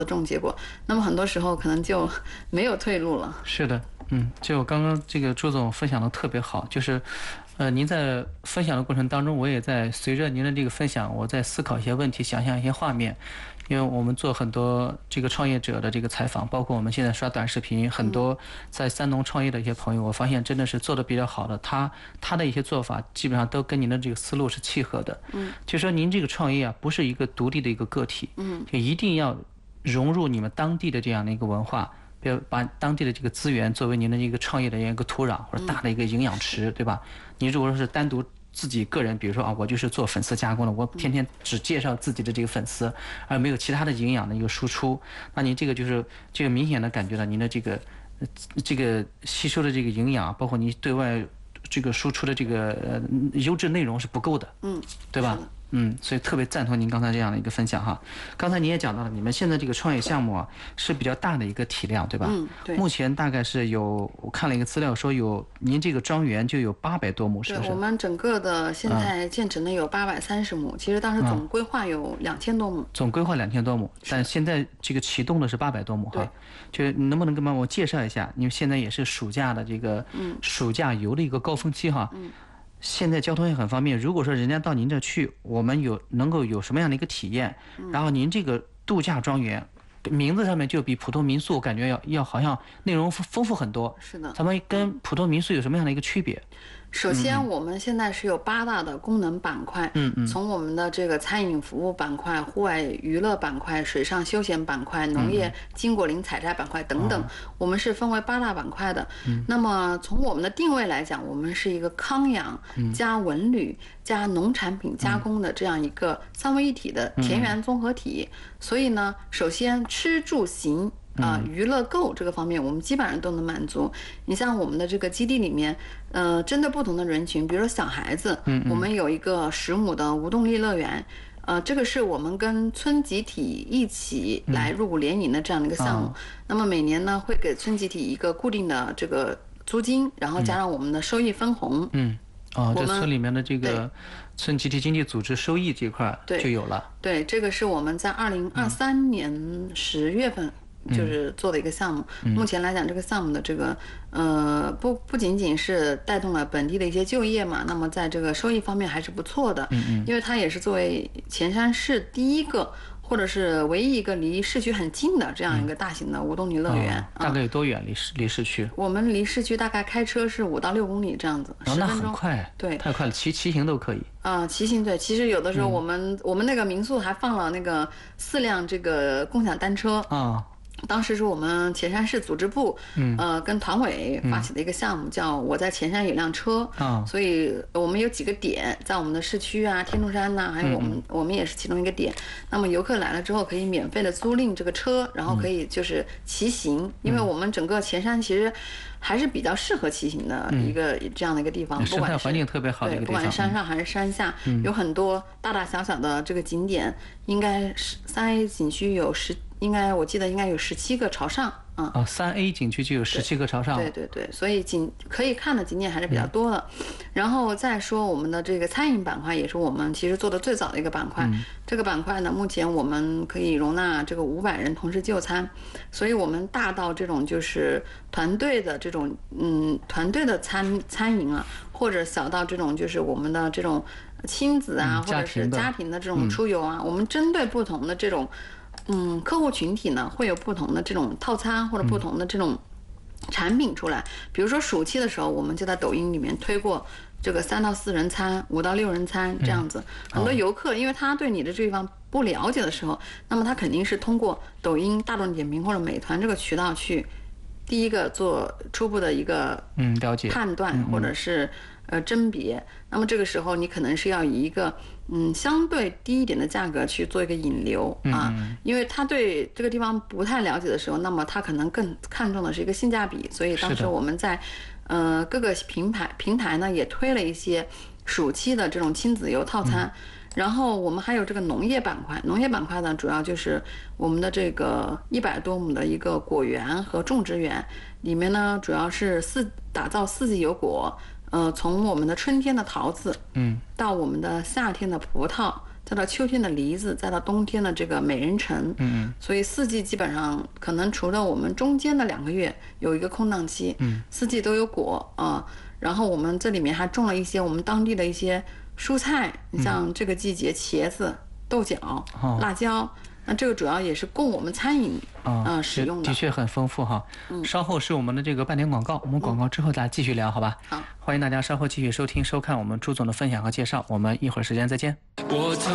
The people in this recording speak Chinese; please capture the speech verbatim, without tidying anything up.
这种结果，那么很多时候可能就没有退路了。 是的，嗯，就刚刚这个朱总分享的特别好，就是，呃，您在分享的过程当中，我也在随着您的这个分享，我在思考一些问题，想象一些画面。因为我们做很多这个创业者的这个采访，包括我们现在刷短视频，很多在三农创业的一些朋友，我发现真的是做的比较好的，他他的一些做法基本上都跟您的这个思路是契合的。嗯，就说您这个创业啊，不是一个独立的一个个体，嗯，就一定要融入你们当地的这样的一个文化。比如把当地的这个资源作为您的一个创业的一个土壤或者大的一个营养池，对吧？你如果说是单独自己个人，比如说啊，我就是做粉丝加工的，我天天只介绍自己的这个粉丝，而没有其他的营养的一个输出，那您这个就是这个明显的感觉到您的这个这个吸收的这个营养，包括你对外这个输出的这个呃优质内容是不够的，嗯，对吧？嗯，所以特别赞同您刚才这样的一个分享哈。刚才您也讲到了，你们现在这个创业项目啊是比较大的一个体量，对吧？嗯，对。目前大概是有，我看了一个资料说有，您这个庄园就有八百多亩，是不是？ 对，我们整个的现在建成的有八百三十亩，其实当时总规划有两千多亩。 总规划两千多亩，但现在这个启动的是八百多亩哈。就能不能跟帮我介绍一下？因为现在也是暑假的这个暑假游的一个高峰期哈。嗯。现在交通也很方便，如果说人家到您这去，我们有能够有什么样的一个体验？然后您这个度假庄园，名字上面就比普通民宿感觉要要好像内容丰富很多。 是的， 咱们跟普通民宿有什么样的一个区别？ 首先，我们现在是有八大的功能板块，嗯嗯，从我们的这个餐饮服务板块、户外娱乐板块、水上休闲板块、农业经果林采摘板块等等，我们是分为八大板块的。那么从我们的定位来讲，我们是一个康养加文旅加农产品加工的这样一个三位一体的田园综合体。所以呢，首先吃住行。啊、呃，娱乐购这个方面，我们基本上都能满足。你像我们的这个基地里面，呃，针对不同的人群，比如说小孩子，嗯，我们有一个十亩的无动力乐园，呃，这个是我们跟村集体一起来入股联营的这样的一个项目。嗯、那么每年呢，会给村集体一个固定的这个租金，然后加上我们的收益分红。嗯。 哦，这村里面的这个村集体经济组织收益这块就有了。 对，对，这个是我们在二零二三年十月份。就是做的一个项目，嗯、目前来讲，这个项目的这个呃不不仅仅是带动了本地的一些就业嘛，那么在这个收益方面还是不错的，嗯嗯，因为它也是作为前山市第一个或者是唯一一个离市区很近的这样一个大型的无动力乐园。 嗯哦、大概有多远离市离市区？ 我们离市区大概开车是五到六公里这样子， 哦，那很快， 对， 太快了，骑骑行都可以。 啊、呃，骑行对，其实有的时候我们、嗯、我们那个民宿还放了那个四辆这个共享单车啊。哦，当时是我们前山市组织部，嗯，呃，跟团委发起的一个项目，嗯、叫我在前山有辆车，啊、哦，所以我们有几个点在我们的市区啊，天柱山呐、啊，还有我们、嗯、我们也是其中一个点。那么游客来了之后，可以免费的租赁这个车，然后可以就是骑行，嗯、因为我们整个前山其实还是比较适合骑行的一个、嗯、这样的一个地方，不管是环境特别好的一个地方， 对，不管是山上还是山下，嗯、有很多大大小小的这个景点，应该是三 A 景区有十。应该我记得应该有十七个朝上啊， 哦，三 A 景区就有十七个朝上， 对对对，所以景可以看的景点还是比较多的。嗯、然后再说我们的这个餐饮板块，也是我们其实做的最早的一个板块。嗯、这个板块呢，目前我们可以容纳这个五百人同时就餐，所以我们大到这种就是团队的这种嗯团队的餐餐饮啊，或者小到这种就是我们的这种亲子啊，嗯、或者是家庭的这种出游啊，嗯、我们针对不同的这种。嗯，客户群体呢会有不同的这种套餐或者不同的这种产品出来。嗯、比如说暑期的时候，我们就在抖音里面推过这个三到四人餐、五到六人餐这样子。嗯、很多游客因为他对你的这地方不了解的时候，那么他肯定是通过抖音、大众点评或者美团这个渠道去第一个做初步的一个嗯了解判断或者是。呃，甄别，那么这个时候你可能是要以一个嗯相对低一点的价格去做一个引流啊，嗯、因为他对这个地方不太了解的时候，那么他可能更看重的是一个性价比，所以当时我们在呃各个平台平台呢也推了一些暑期的这种亲子游套餐，嗯、然后我们还有这个农业板块，农业板块呢主要就是我们的这个一百多亩的一个果园和种植园，里面呢主要是四打造四季有果。呃，从我们的春天的桃子，嗯，到我们的夏天的葡萄， 再到秋天的梨子，再到冬天的这个美人橙。 嗯， 所以四季基本上可能除了我们中间的两个月有一个空档期， 嗯， 四季都有果啊。然后我们这里面还种了一些我们当地的一些蔬菜，你像这个季节茄子、豆角、 哦、 辣椒。那这个主要也是供我们餐饮啊、呃、使用的， 的确很丰富哈。嗯，稍后是我们的这个半点广告，我们广告之后大家继续聊，好吧？ 好， 欢迎大家稍后继续收听收看我们朱总的分享和介绍，我们一会儿时间再见。我